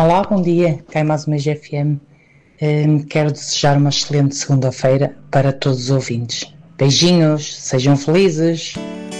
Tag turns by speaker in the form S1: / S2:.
S1: Olá, bom dia, cá é mais uma GFM. Quero desejar uma excelente segunda-feira para todos os ouvintes. Beijinhos, sejam felizes.